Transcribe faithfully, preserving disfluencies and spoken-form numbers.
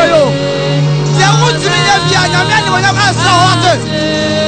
yo. Se wontimi nya bia nyame ne wonya asra wo ate.